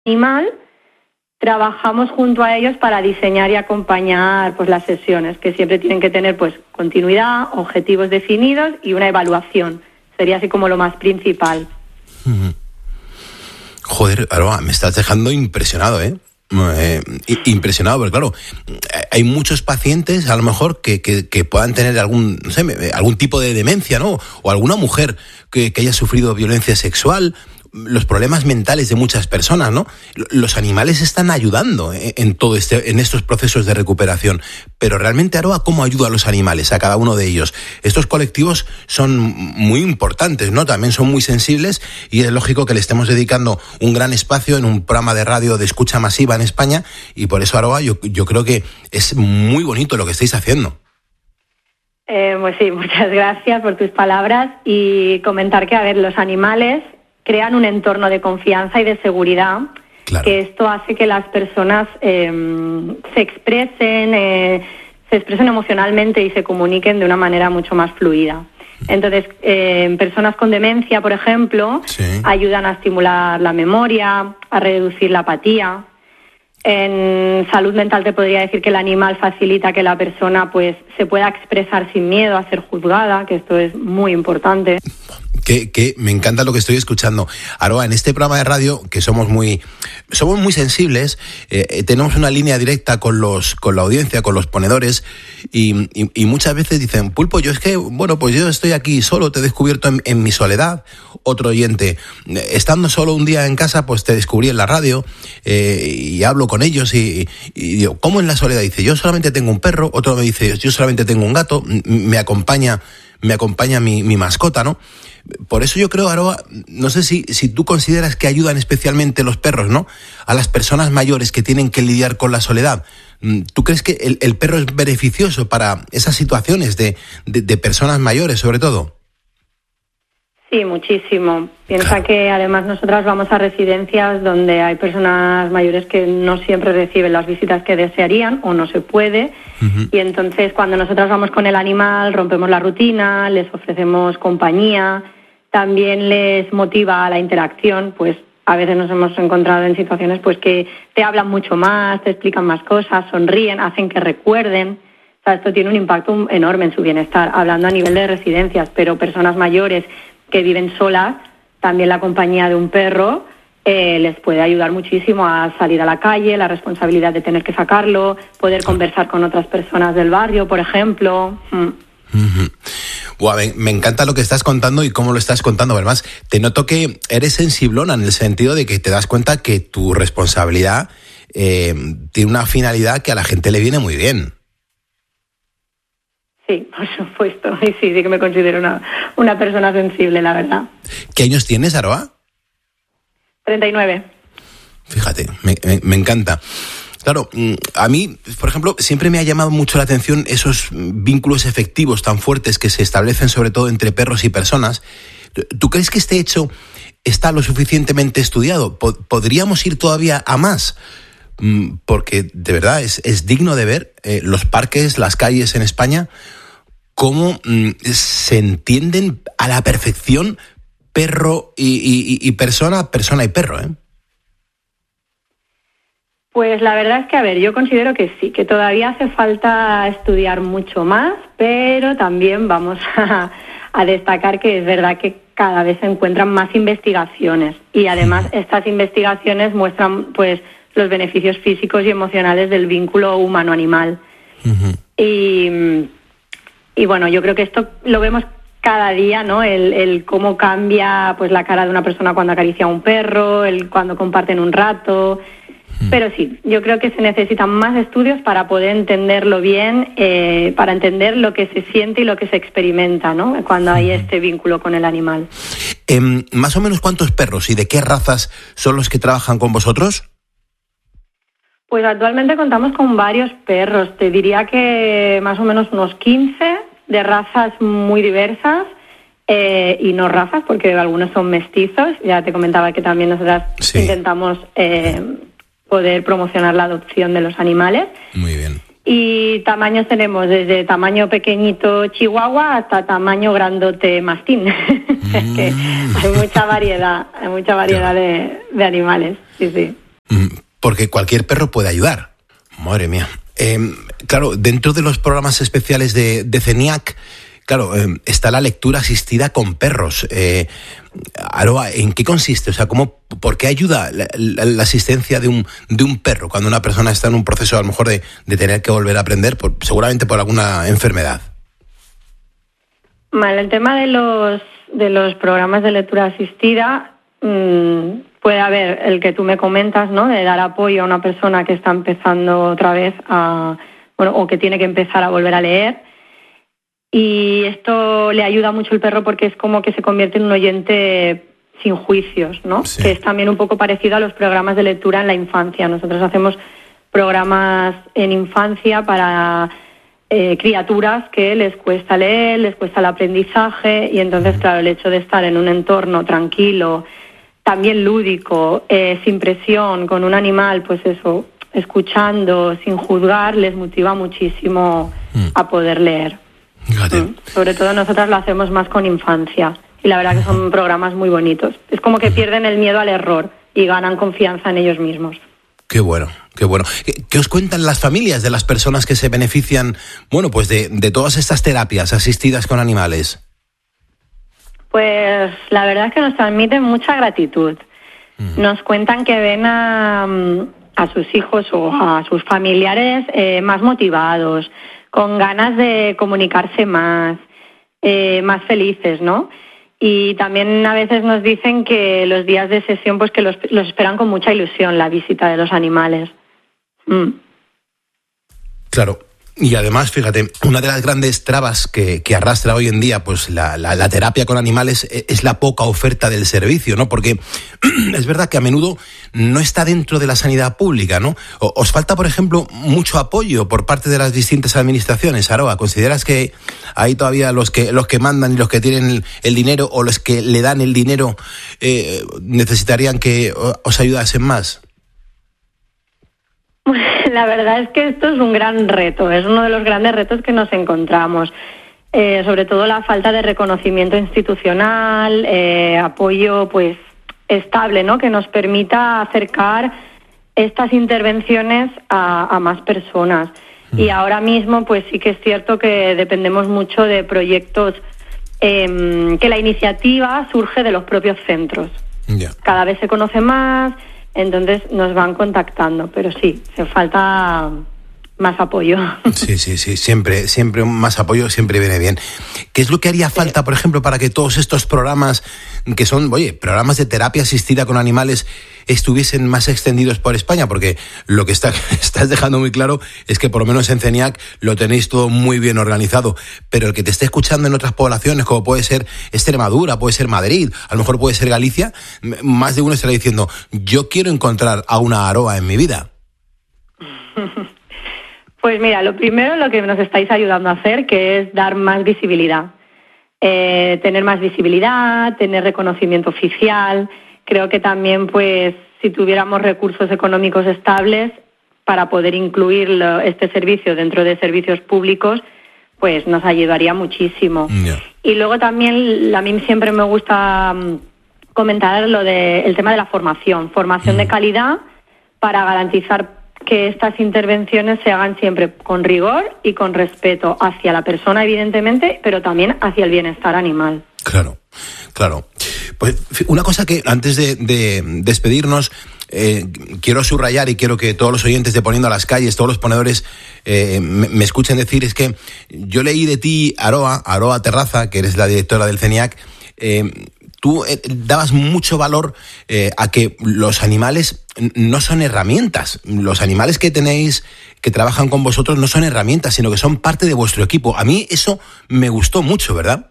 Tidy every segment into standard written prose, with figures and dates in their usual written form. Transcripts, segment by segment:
animal, trabajamos junto a ellos para diseñar y acompañar pues las sesiones, que siempre tienen que tener pues continuidad, objetivos definidos y una evaluación. Sería así como lo más principal. Joder, Aroa, me estás dejando impresionado, ¿eh? Impresionado, porque claro, hay muchos pacientes a lo mejor que puedan tener algún, no sé, algún tipo de demencia, ¿no? O alguna mujer que haya sufrido violencia sexual, los problemas mentales de muchas personas, ¿no? Los animales están ayudando en todo en estos procesos de recuperación. Pero realmente, Aroa, ¿cómo ayuda a los animales, a cada uno de ellos? Estos colectivos son muy importantes, ¿no? También son muy sensibles y es lógico que le estemos dedicando un gran espacio en un programa de radio de escucha masiva en España y por eso, Aroa, yo creo que es muy bonito lo que estáis haciendo. Pues sí, muchas gracias por tus palabras y comentar que, a ver, los animales crean un entorno de confianza y de seguridad, claro, que esto hace que las personas se expresen emocionalmente y se comuniquen de una manera mucho más fluida. Entonces, personas con demencia, por ejemplo, sí, ayudan a estimular la memoria, a reducir la apatía. En salud mental te podría decir que el animal facilita que la persona pues se pueda expresar sin miedo a ser juzgada, que esto es muy importante. Que me encanta lo que estoy escuchando. Aroa, en este programa de radio, que somos muy sensibles, tenemos una línea directa con la audiencia, con los ponedores, y muchas veces dicen, Pulpo, yo es que, bueno, pues yo estoy aquí solo, te he descubierto en mi soledad. Otro oyente, estando solo un día en casa, pues te descubrí en la radio, y hablo con ellos, y digo, ¿cómo en la soledad? Dice, yo solamente tengo un perro. Otro me dice, yo solamente tengo un gato, me acompaña mi mascota, ¿no? Por eso yo creo, Aroa, no sé si tú consideras que ayudan especialmente los perros, ¿no?, a las personas mayores que tienen que lidiar con la soledad. ¿Tú crees que el perro es beneficioso para esas situaciones de personas mayores, sobre todo? Sí, muchísimo. Piensa que además nosotras vamos a residencias donde hay personas mayores que no siempre reciben las visitas que desearían o no se puede. Uh-huh. Y entonces cuando nosotras vamos con el animal rompemos la rutina, les ofrecemos compañía, también les motiva a la interacción, pues a veces nos hemos encontrado en situaciones pues que te hablan mucho más, te explican más cosas, sonríen, hacen que recuerden. O sea, esto tiene un impacto enorme en su bienestar, hablando a nivel de residencias, pero personas mayores que viven solas, también la compañía de un perro les puede ayudar muchísimo a salir a la calle, la responsabilidad de tener que sacarlo, poder conversar con otras personas del barrio, por ejemplo. Uh-huh. Wow, me encanta lo que estás contando y cómo lo estás contando. Además, te noto que eres sensiblona en el sentido de que te das cuenta que tu responsabilidad tiene una finalidad que a la gente le viene muy bien. Sí, por supuesto. Y sí que me considero una persona sensible, la verdad. ¿Qué años tienes, Aroa? 39. Fíjate, me encanta. Claro, a mí, por ejemplo, siempre me ha llamado mucho la atención esos vínculos efectivos tan fuertes que se establecen sobre todo entre perros y personas. ¿Tú crees que este hecho está lo suficientemente estudiado? ¿Podríamos ir todavía a más? Porque de verdad es digno de ver los parques, las calles en España, cómo se entienden a la perfección perro y persona y perro, ¿eh? Pues la verdad es que, a ver, yo considero que sí, que todavía hace falta estudiar mucho más, pero también vamos a destacar que es verdad que cada vez se encuentran más investigaciones y además estas investigaciones muestran pues los beneficios físicos y emocionales del vínculo humano-animal. Uh-huh. Y bueno, yo creo que esto lo vemos cada día, ¿no? El cómo cambia pues la cara de una persona cuando acaricia a un perro, cuando comparten un rato. Pero sí, yo creo que se necesitan más estudios para poder entenderlo bien, para entender lo que se siente y lo que se experimenta, ¿no?, cuando hay este vínculo con el animal. ¿Más o menos cuántos perros y de qué razas son los que trabajan con vosotros? Pues actualmente contamos con varios perros. Te diría que más o menos unos 15 de razas muy diversas y no razas, porque algunos son mestizos. Ya te comentaba que también nosotras intentamos poder promocionar la adopción de los animales. Muy bien. Y tamaños tenemos desde tamaño pequeñito chihuahua hasta tamaño grandote mastín. Es que hay mucha variedad de animales. Sí. Porque cualquier perro puede ayudar. Madre mía. Claro, dentro de los programas especiales de CENIAC, claro, está la lectura asistida con perros. Aroa, ¿en qué consiste? O sea, ¿por qué ayuda la asistencia de un perro cuando una persona está en un proceso a lo mejor de tener que volver a aprender, seguramente por alguna enfermedad? Vale, el tema de los programas de lectura asistida, puede haber el que tú me comentas, ¿no? De dar apoyo a una persona que está empezando otra vez o que tiene que empezar a volver a leer. Y esto le ayuda mucho al perro porque es como que se convierte en un oyente sin juicios, ¿no? Sí. Que es también un poco parecido a los programas de lectura en la infancia. Nosotros hacemos programas en infancia para criaturas que les cuesta leer, les cuesta el aprendizaje, y entonces, claro, el hecho de estar en un entorno tranquilo, también lúdico, sin presión, con un animal, pues eso, escuchando, sin juzgar, les motiva muchísimo a poder leer. Sobre todo nosotras lo hacemos más con infancia, y la verdad que son programas muy bonitos. Es como que pierden el miedo al error y ganan confianza en ellos mismos. Qué bueno, qué bueno. ¿Qué os cuentan las familias de las personas que se benefician, bueno, pues de todas estas terapias asistidas con animales? Pues la verdad es que nos transmiten mucha gratitud. Nos cuentan que ven a sus hijos o a sus familiares más motivados, con ganas de comunicarse más felices, ¿no? Y también a veces nos dicen que los días de sesión, pues que los esperan con mucha ilusión, la visita de los animales. Claro. Y además, fíjate, una de las grandes trabas que arrastra hoy en día pues la terapia con animales es la poca oferta del servicio, ¿no? Porque es verdad que a menudo no está dentro de la sanidad pública, ¿no? ¿Os falta, por ejemplo, mucho apoyo por parte de las distintas administraciones, Aroa? ¿Consideras que hay todavía los que mandan y los que tienen el dinero, o los que le dan el dinero necesitarían que os ayudasen más? La verdad es que esto es un gran reto, es uno de los grandes retos que nos encontramos. Sobre todo la falta de reconocimiento institucional, apoyo pues estable, ¿no? Que nos permita acercar estas intervenciones a más personas. Y ahora mismo pues sí que es cierto que dependemos mucho de proyectos, que la iniciativa surge de los propios centros. Yeah. Cada vez se conoce más. Entonces nos van contactando, pero sí, se falta más apoyo. Sí, siempre más apoyo siempre viene bien. ¿Qué es lo que haría falta, por ejemplo, para que todos estos programas, que son, programas de terapia asistida con animales, estuviesen más extendidos por España? Porque lo que estás dejando muy claro es que por lo menos en CENIAC lo tenéis todo muy bien organizado, pero el que te esté escuchando en otras poblaciones, como puede ser Extremadura, puede ser Madrid, a lo mejor puede ser Galicia, más de uno estará diciendo, yo quiero encontrar a una Aroa en mi vida. Pues mira, lo primero, lo que nos estáis ayudando a hacer, que es dar más visibilidad. Tener más visibilidad, tener reconocimiento oficial. Creo que también, pues, si tuviéramos recursos económicos estables para poder incluir este servicio dentro de servicios públicos, pues nos ayudaría muchísimo. Yeah. Y luego también, a mí siempre me gusta comentar el tema de la formación de calidad, para garantizar que estas intervenciones se hagan siempre con rigor y con respeto hacia la persona, evidentemente, pero también hacia el bienestar animal. Claro. Pues una cosa que antes de despedirnos quiero subrayar, y quiero que todos los oyentes de Poniendo a las Calles, todos los ponedores me escuchen decir, es que yo leí de ti, Aroa Terraza, que eres la directora del CENIAC, tú dabas mucho valor a que los animales no son herramientas. Los animales que tenéis, que trabajan con vosotros, no son herramientas, sino que son parte de vuestro equipo. A mí eso me gustó mucho, ¿verdad?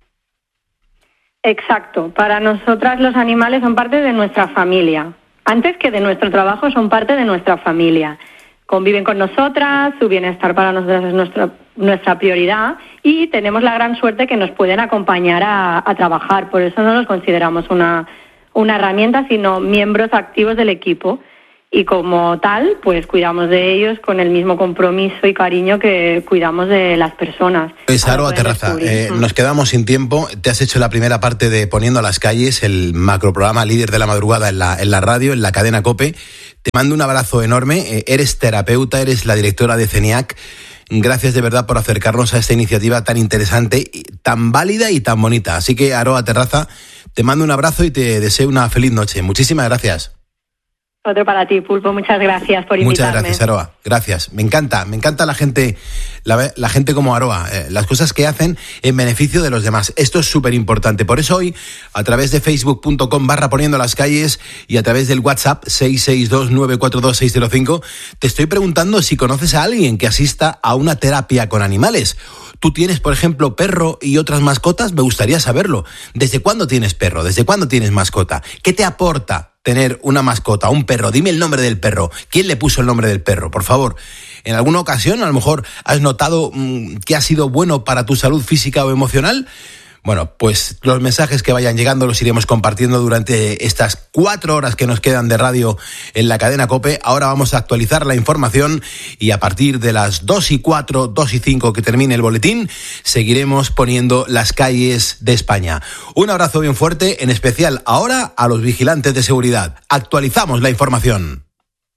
Exacto. Para nosotras los animales son parte de nuestra familia. Antes que de nuestro trabajo, son parte de nuestra familia. Conviven con nosotras, su bienestar para nosotras es nuestra prioridad, y tenemos la gran suerte que nos pueden acompañar a trabajar. Por eso no los consideramos una herramienta, sino miembros activos del equipo. y como tal, pues cuidamos de ellos con el mismo compromiso y cariño que cuidamos de las personas. Pues Aroa Terraza, nos quedamos sin tiempo. Te has hecho la primera parte de Poniendo a las calles, el macroprograma líder de la madrugada en la radio, en la cadena COPE. Te mando un abrazo enorme. Eres terapeuta, eres la directora de CENIAC. Gracias de verdad por acercarnos a esta iniciativa tan interesante, tan válida y tan bonita. Así que, Aroa Terraza, te mando un abrazo y te deseo una feliz noche. Muchísimas gracias. Otro para ti, Pulpo. Muchas gracias por invitarme. Muchas gracias, Aroa. Gracias. Me encanta la gente como Aroa, las cosas que hacen en beneficio de los demás. Esto es súper importante. Por eso hoy, a través de facebook.com/Poniendo las calles y a través del WhatsApp 662-942-605, te estoy preguntando si conoces a alguien que asista a una terapia con animales. ¿Tú tienes, por ejemplo, perro y otras mascotas? Me gustaría saberlo. ¿Desde cuándo tienes perro? ¿Desde cuándo tienes mascota? ¿Qué te aporta tener una mascota, un perro? Dime el nombre del perro. ¿Quién le puso el nombre del perro? Por favor. ¿En alguna ocasión a lo mejor has notado que ha sido bueno para tu salud física o emocional? Bueno, pues los mensajes que vayan llegando los iremos compartiendo durante estas 4 horas que nos quedan de radio en la cadena COPE. Ahora vamos a actualizar la información y a partir de las 2:04, 2:05 que termine el boletín, seguiremos poniendo las calles de España. Un abrazo bien fuerte, en especial ahora a los vigilantes de seguridad. Actualizamos la información.